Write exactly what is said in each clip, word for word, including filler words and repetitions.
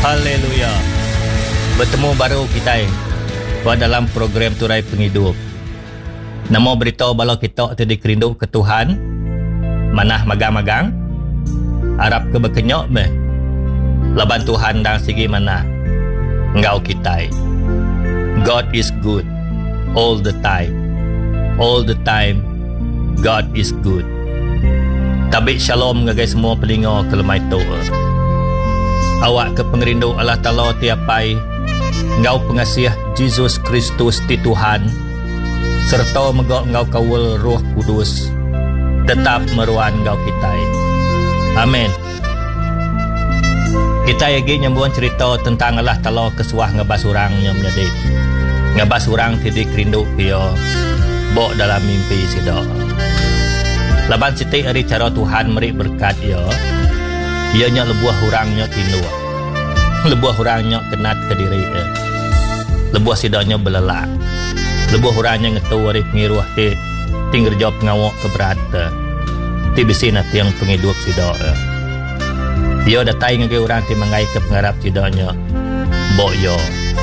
Haleluya. Bertemu baru kita pada dalam program Turai Penghidup. Namo beritahu balau kita tadi kerindu ke Tuhan. Manah magang-magang. Harap ke berkenyok meh. Laban Tuhan dan segi mana. Engkau kita. God is good all the time. All the time God is good. Tabik shalom ngagai semua pelingo ke lemai toa. Awak ke pengerindu Allah Ta'ala tiapai. Engkau pengasih Yesus Kristus di Tuhan. Serta megak engkau kawal Roh Kudus. Tetap meruan engkau kita. Amin. Kita lagi nyambung cerita tentang Allah Ta'ala kesuah ngebas orangnya menjadi. Ngebas orang tidak kerindu dia. Bok dalam mimpi sidak. Laban sitik hari cara Tuhan meri berkat dia. Ianya lebuah orangnya tinua. Lebuah orangnya kenat ke diri dia. Lebuah sidaknya belelak. Lebuah orangnya ngetu hari pengiruh ti tinggal jawab ngawak keberata. Ti bisi nanti yang penghidup sidak dia. Dia datai ngagai orang ti mengai ke pengharap sidaknya. Bok yo.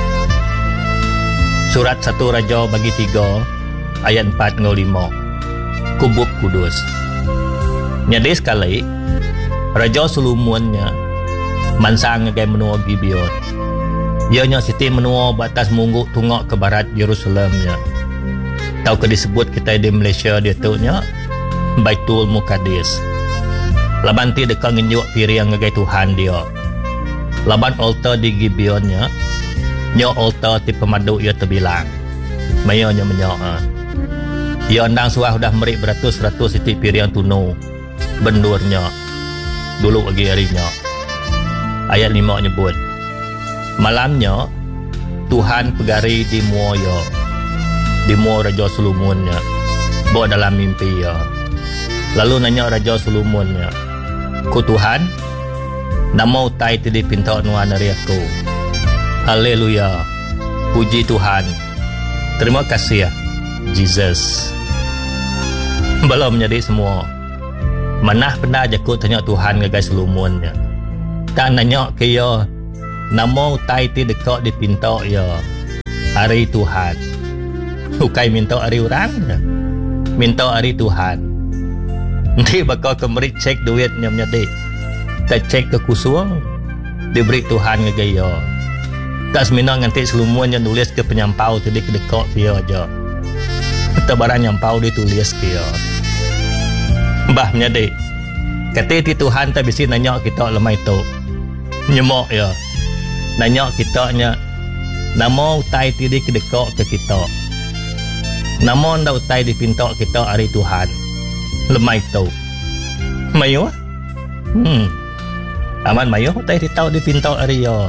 Surat satu Raja bagi tiga ayat empat ngau lima. Kubub Kudus. Nyadi sekali Raja Solomonnya mansang ngagai menua Gibeon. Ianya siti menua batas mungguk tungak ke barat Yerusalemnya. Tahu ke disebut kita di Malaysia dia tu nya Baitul Muqaddis. Laban ti dekat ngenjuk piriang ngagai Tuhan dia. Laban altar di Gibeonnya nya altar ti pemadu ia terbilang. Mayanya menyoa. Ia andang suah dah merik beratus-ratus siti piriang tunu bendurnya dulu lagi harinya. Ayat lima nyebut malamnya Tuhan pegari di muaya di muaya Raja Solomonnya bawa dalam mimpi ya. Lalu nanya Raja Solomonnya, ku Tuhan nama utai tadi pinta nuan dari aku. Haleluya. Puji Tuhan. Terima kasih ya Jesus. Belum menjadi semua. Manah pernah jakut tanya Tuhan ngagai Solomonnya. Tak nanya ke ya, nama utai ti dekat di pinta ya. Hari Tuhan. Bukai minta hari orang. Minta hari Tuhan. Nanti bakal kemerik cek duitnya menjadi. Tak cek ke kusuang. Diberi Tuhan ngagai ya. Tak semina nanti Solomonnya nulis ke penyampau tadi ke dekat dia aja. Tebaran nyampau ditulis ke ya. Bah menjadi kata ti Tuhan tak bisa nanya kita lemai tu nyemok ya. Nanya kita nya nama utai ti di kedekok ke kita. Nama nda utai di pintok kita hari Tuhan. Lemai tu. Mayu? Hmm. Aman mayu utai ti tau di pintok hari ya.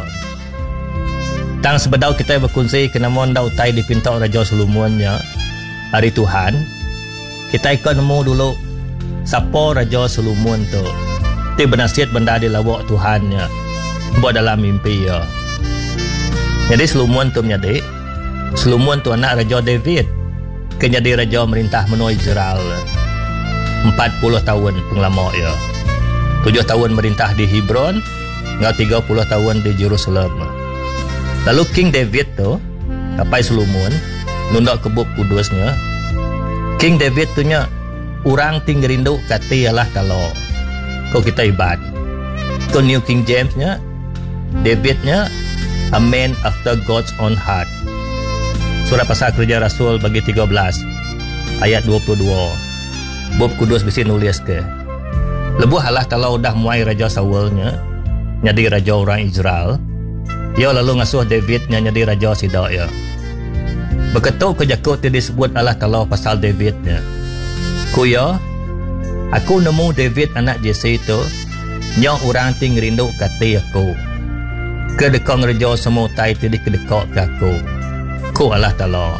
Tang sebedau kita berkongsi ke nama nda utai di pintok Raja Solomonnya hari Tuhan. Kita ikut nemu dulu siapa Raja Solomon tu. Dia bernasihat benda di lawak Tuhannya buat dalam mimpi ya. Jadi Solomon tu menjadi Solomon tu anak Raja David. Kan jadi Raja merintah menua Israel empat puluh tahun penglama ya. tujuh tahun merintah di Hebron, ngau tiga puluh tahun di Jerusalem. Lalu King David tu kapai Solomon nundak kebub kudusnya. King David tu nya orang tinggal rindu kata Allah Ta'ala. Kau kita ibad. Kau New King James nya Davidnya a man after God's own heart. Surah Pasal Kerja Rasul bagi tiga belas ayat dua puluh dua. Bob Kudus bisa nulis ke. Lebuh Allah Ta'ala udah muai Raja Saulnya jadi Raja orang Israel. Ia lalu ngasuh Davidnya jadi Raja Sidak ya. Beketuk kejakut disebut Allah Ta'ala pasal Davidnya. Ku ya, aku nemu David anak Jesse itu, yang orang ting rindu kata aku. Kedekang Raja semua tai tadi kedekak ke aku. Ku Allah Ta'ala.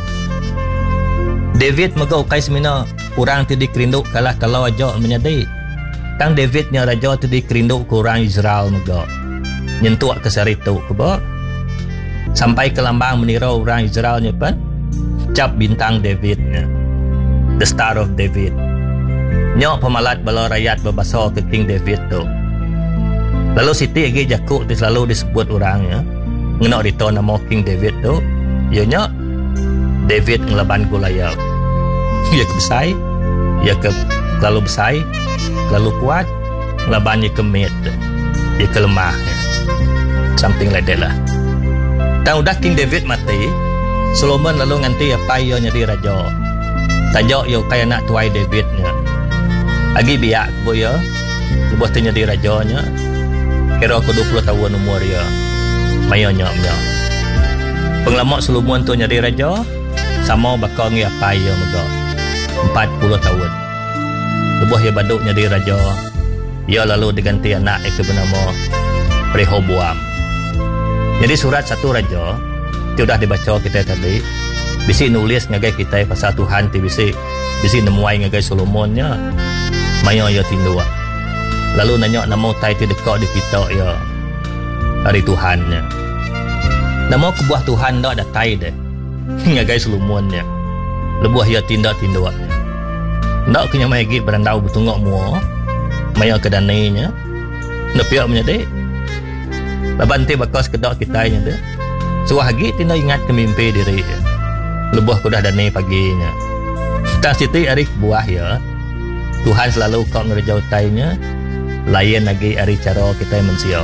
David mega ukai semina, orang tadi kerindu ke Allah Ta'ala aja menyadai. Tang Davidnya Raja tadi kerindu ke orang Israel mega. Nyentuak ke saritu ke bawah. Sampai ke lambang menira orang Israelnya pun, cap bintang Davidnya. The Star of David. Nyok pemalat bala rakyat berbasa ke King David tu. Lalu Siti lagi Jakub dia selalu disebut orangnya ngenok dito nama King David tu. Ianya David ngelaban Goliath. Ia ke besai, ia ke lalu besai, lalu kuat, ngelaban ia ke mat, ia ke lemah. Something like that lah. Dan udah King David mati, Solomon lalu nganti apa ia jadi raja. Tajak ia kaya nak tuai Davidnya. Agi biak bo ia, lepas tu jadi rajanya. Kira aku dua puluh tahun umur dia. Mayanya nya. Penglamak Solomon tu jadi raja, sama bakal ngi apa ia mega. empat puluh tahun. Lepas ia baduk jadi raja, ia lalu diganti anak ia bernama Rehoboam. Jadi surat satu raja, itu dah dibaca kita tadi. Bisi nulis ngagai kita pasal Tuhan ti bisi bisi nemuai ngagai Solomonnya. Maya ia tindua. Lalu nanya nama tai ti dekat di kita ya. Hari Tuhannya. Nama kebuah Tuhan dak datai deh. Ngagai Solomonnya. Lebuah ia tindak-tindua. Ndak kenya mai gi berandau betungok mua. Maya kedanainya. Nepiak menyedek. Laban ti bakal sekedak kita nya deh. Suah lagi tindak ingat ke mimpi diri. Lebuah kudah danai paginya. Tak Siti hari buah ya. Tuhan selalu kau ngerjau tainya. Lain lagi hari cara kita mensia.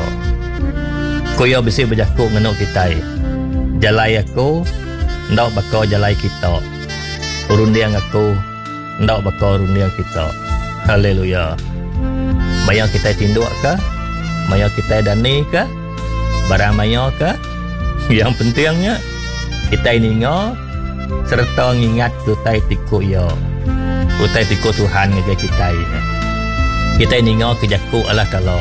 Koyo bisi berjakuk ngenuk kita. Jalai aku ndak bakal jalai kita. Urundiang aku ndak bakal urundiang kita. Haleluya. Maya kita tinduk ke? Maya kita danai ke? Barang maya ke? Yang pentingnya kita ini ngah serta ngingat kutai tiku ya. Kutai tiku Tuhan ngagai kita ini. Kita ini ngah kejaku Allah Ta'ala.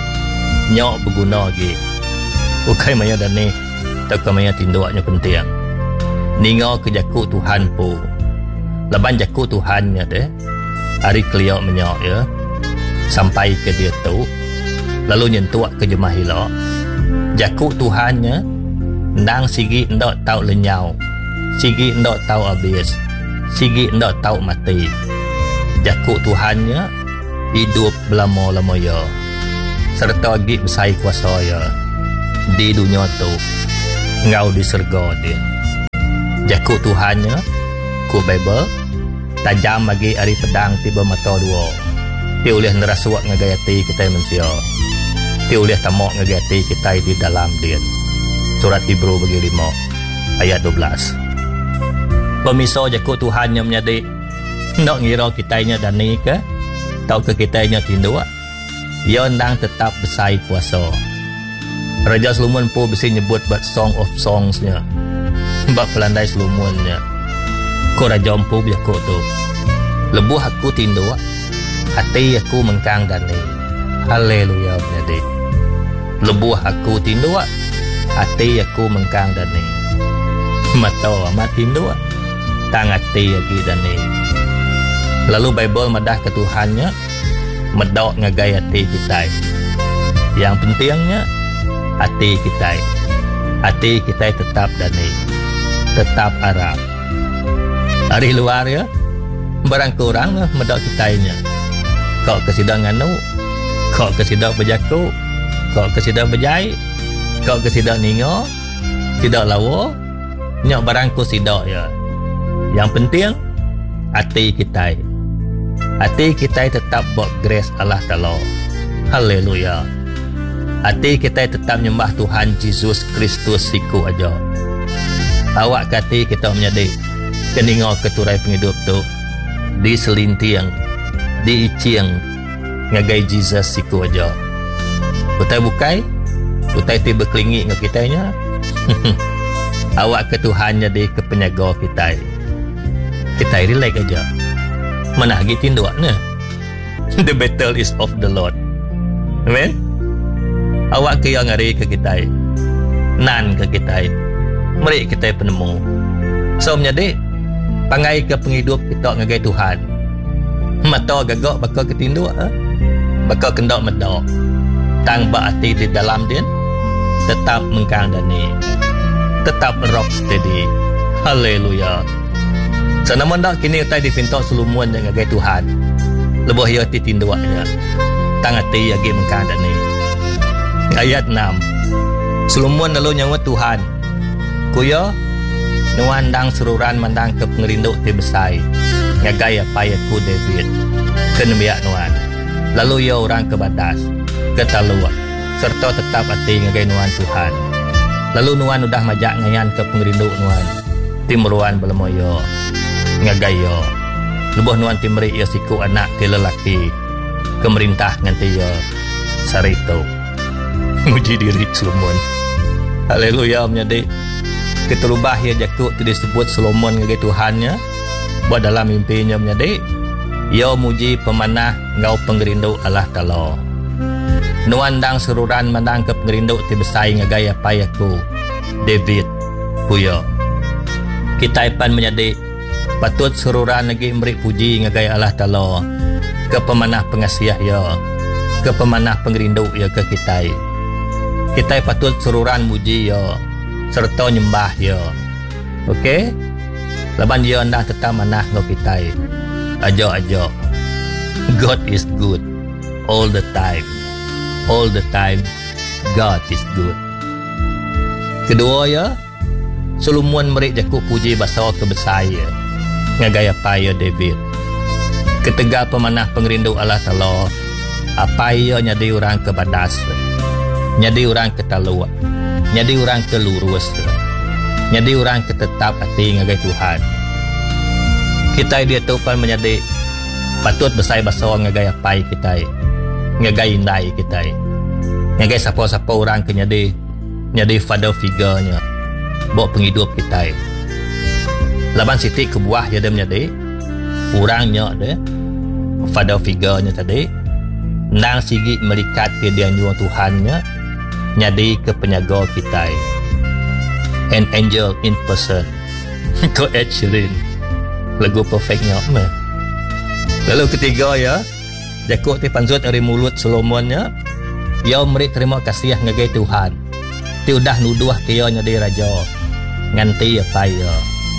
Nyok berguna lagi. Bukai maya dan ni tak maya tindaknya penting. Ninga kejaku Tuhan po. Laban jaku Tuhannya deh. Hari keliak menyak ya. Sampai ke dia tu. Lalu nyentuak ke jemaah hilak. Jaku Tuhannya nang sigi ndak tahu lenyau. Sigi ndak tahu habis. Sigi ndak tahu mati. Jaku Tuhannya hidup belama-lama ya. Serta lagi besai kuasa ya. Di dunia tu ngau di surga dia. Jaku Tuhannya ku Bible tajam lagi hari pedang tiba mata dua. Ti oleh nerasuak ngagayati kita manusia. Ti oleh tamak ngagayati kita di dalam dia. Surat Hebrew bagi lima ayat dua belas. Pemisah jaku Tuhannya menjadi nak ngira kitanya dan ni ke tau ke kitanya tindua. Ia nang tetap besai kuasa. Raja Solomon pun bisa nyebut buat Song of Songsnya. Bak pelandai Solomonnya. Ko raja pun biako tu. Lebuh aku tindua. Hati aku mengkang dan ni. Haleluya menjadi. Lebuh aku tindua. Hati aku mengkang dan ni. Mata amat tindua. Tang hati lagi dan ni. Lalu Bible madah ke Tuhannya. Medok ngagai hati kita. Yang pentingnya hati kita. Hati kita tetap dani. Tetap Arab. Hari luar ya. Barang kurang lah medok kitanya. Kau kesidang nganu. Kau kesidang berjaku. Kau kesidang berjai. Kau kesidang ningo. Tidak lawa. Nyak barang ku sidak ya. Yang penting hati kita. Hati kita tetap buat grace Allah Ta'ala. Haleluya. Hati kita tetap nyembah Tuhan Yesus Kristus siku aja. Awak hati kita menjadi keninga keturai penghidup tu di selintiang, di iciang ngagai Jesus siku aja. Utai bukai, utai tiba kelingi dengan kitanya. Awak ke Tuhan jadi ke penyaga kita. Kita relax aja. Mana lagi tinduaknya? The battle is of the Lord. Amen. Awak ke yang ngari ke kita. Nan ke kita. Mari kita penemu. So menjadi pangai ke penghidup kita ngagai Tuhan. Mata gagak bakal ketinduk ha? Bakal kendak medok. Tang ba hati di dalam dia tetap mengkang dani. Tetap rock steady. Haleluya. Sanaman dak kini utai dipintok Solomon dengan gai Tuhan. Lebih ia ti tinduaknya. Tang hati agi mengkang dani. Ayat enam. Solomon lalu nyawa Tuhan. Kuya nuan dang seruran mandang ke pengerinduk ti besai. Ngagai apa ya ku David. Kenemiak nuan. Lalu ia orang ke badas, ke talua, serta tetap hati ngagai nuan Tuhan. Lalu nuan udah majak ngayan ke pengerinduk nuan. Timruan belemoyo. Ngagai yo. Lebuh nuan timri ia siku anak ti lelaki. Kemerintah nganti yo. Sarito. Muji diri Solomon. Haleluya menjadi keterubah ya jakuk tu disebut Solomon ngagai Tuhannya. Buat dalam mimpinya menjadi ia muji pemanah ngau pengerinduk Allah Ta'ala. Nuan dang seruran mandang ke pengerinduk ti besai ngagai apa yaku David puyo. Kita ipan menjadi patut seruran lagi memberi puji ngagai Allah Ta'ala ke pemanah pengasih ya, ke pemanah pengerinduk ya ke kita. Kita patut seruran muji ya serta nyembah ya. Okey? Laban dia anda tetap manah ngau kita. Ajo-ajo. God is good all the time. All the time God is good. Kedua ya, Solomon merik jakuk puji basau kebesaya. Ngagai apa ya David. Ketegak pemanah pengerinduk Allah Ta'ala. Apa ya nyadi orang ke badas. Nyadi orang ke talua. Nyadi orang ke lurus. Nyadi orang ke tetap hati ngagai Tuhan. Kita dia tupan menjadi patut besai basau ngagai apa kita. Ngagai indai kita. Ngagai siapa-siapa orang ke nyadi. Nyadi father figure-nya. Bawa penghidup kita. Laban siti kebuah dia menjadi orangnya dia father figure-nya tadi nang sigi melikat ke dia nyuang Tuhannya nyadi ke penyaga kita. An angel in person. Ko Ed Sheeran lagu perfectnya. Lalu ketiga ya, jakuk ti panzut dari mulut Solomonnya, ia merik terima kasih ngagai Tuhan. Ti udah nuduh dia nyadi raja. Nganti apa ya?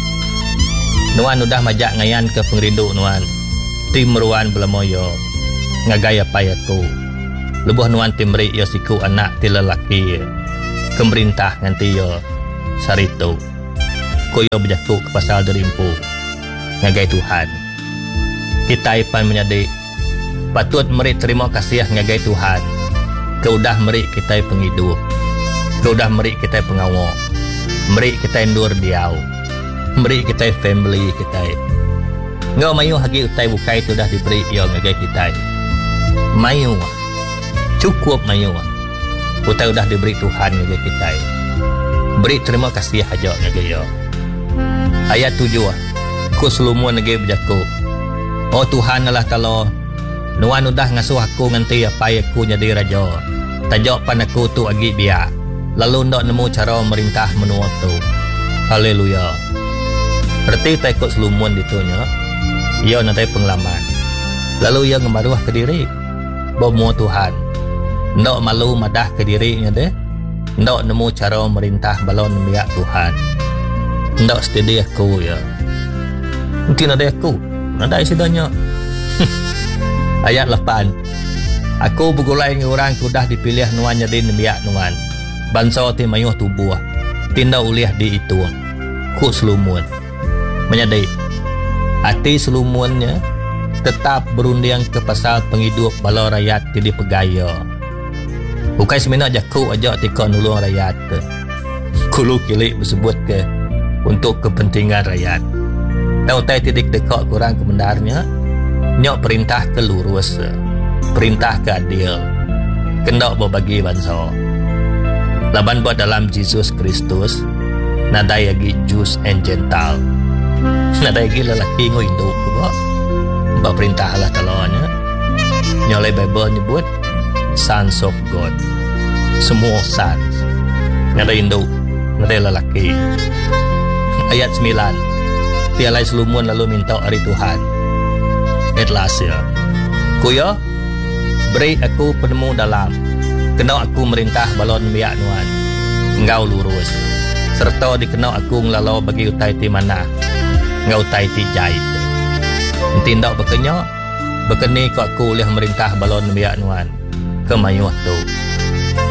Nuan udah majak ngayan ke pengerinduk nuan. Timruan belemoyo. Ngagai apa ya ku. Lebuh nuan timri ya siku anak ti lelaki. Kemerintah nganti ya sarito. Koyo berjakuk ke pasal derimpu. Ngagai Tuhan. Kita ipan menjadi patut merik terima kasih ngagai Tuhan. Kau udah merik kita penghidup. Kau udah merik kita pengawal. Merik kita endur diau. Beri kita family kita. Ngau mayu hagi utai bukai tu dah diberi ia ngagai kita. Mayu. Cukup mayu. Utai dah diberi Tuhan ngagai kita. Beri terima kasih aja ngagai ia. Ayat tujuh. Ku Solomon ngagai berjaku. Oh Tuhan Allah Ta'ala. Nuan udah ngasuh aku nganti apa aku jadi raja. Tajak pan aku tu agi biar. Lalu ndak nemu cara merintah menua tu. Haleluya. Berarti tak ikut Solomon ditunya. Ia nanti pengalaman. Lalu ia ngemaruah ke diri. Bawa Tuhan. Ndak malu madah ke dirinya deh. Ndak nemu cara merintah balon biak Tuhan. Ndak steady aku ya. Mungkin ada aku. Nada isidanya. Ayat lapan. Aku bergulai dengan orang sudah dipilih nuan jadi biak nuan. Bangsa ti mayuh tubuh. Tindak uliah di itu. Ku Solomon. Menyadari hati Solomonnya tetap berunding ke pasal penghidup bala rakyat jadi pegaya. Bukan sebenarnya jakuk aja tika nulung rakyat. Kulu kilik bersebut ke untuk kepentingan rakyat. Tahu tay titik dekat kurang kebenarnya. Nyok perintah ke lurus. Perintah ke adil. Kendak berbagi bangsa. Laban buat dalam Yesus Kristus. Nadai lagi Jews and Gentile. Nadai lagi lelaki ngoi induk ke buat. Mbak perintah Allah Ta'ala-nya. Nyolai Bible nyebut Sons of God. Semua sons. Nadai induk. Nadai lelaki. Ayat sembilan. Tialai Solomon lalu minta hari Tuhan. At last ya. Kuya, beri aku penemu dalam. Kena aku merintah balon biak nuan. Engkau lurus. Serta dikenal aku ngelalau bagi utai ti mana. Ngau utai ti jahit. Tindak berkenyak. Berkeni ko aku oleh merintah balon biak nuan. Kemayuh tu.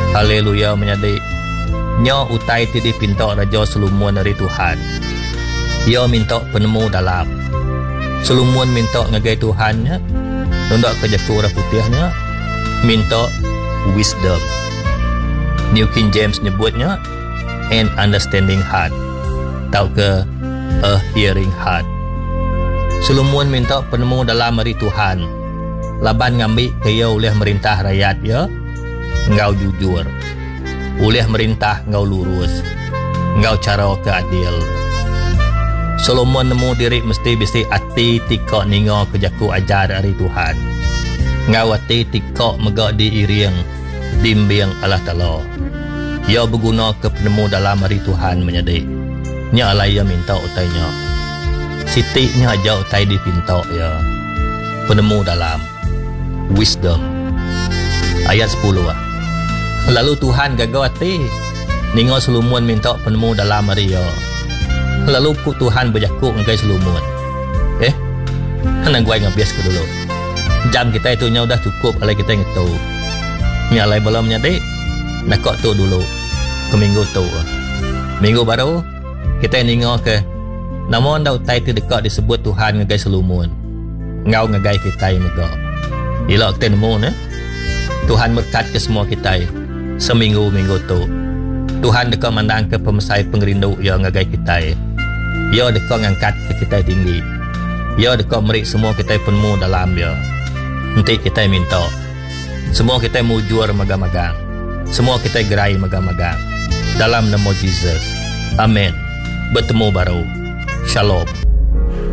Haleluya menjadi nyo utai tidi pinta Raja Solomon dari Tuhan. Ia minta penemu dalam. Solomon minta ngagai Tuhannya, nundak kejaku orang putihnya, minta wisdom. New King James nyebutnya an understanding heart, tau ke a hearing heart. Solomon minta penemu dalam dari Tuhan. Laban ngambil kaya oleh merintah rakyat ya, engkau jujur. Oleh merintah engkau lurus, engkau cara keadil. Solomon nemu diri mesti bisi ati tikok ningo kejaku ajar dari Tuhan. Engkau ati tikok megak diiring dimbiang Allah Ta'ala. Ia berguna ke penemu dalam hari Tuhan menjadi. Nya alai ia minta utainya. Sitiknya aja utai dipinta ya. Penemu dalam wisdom. Ayat sepuluh ah. Lalu Tuhan gagawati ningo Solomon minta penemu dalam hari ya. Lalu ku Tuhan berjakuk ngai Solomon. Eh, nang gua ngabias ke dulu. Jam kita itu nya udah cukup alai kita ngetu. Nya alai belum nyade. Nak kok tu dulu. Ke minggu tu. Minggu baru kita ningo ke namun dah utai tu dekat disebut Tuhan ngai Solomon. Ngau ngai kita mega. Ila kita nemu ne. Tuhan berkat ke semua kita. Seminggu-minggu tu Tuhan dekat mandang ke pemesai pengerindu yang ngagai kita. Ya dekat ngangkat ke kita tinggi. Ya dekat merik semua kita penemu dalam dia. Nanti kita minta semua kita mujur magang-magang. Semua kita gerai magang-magang dalam nama Jesus. Amin. Bertemu baru. Shalom.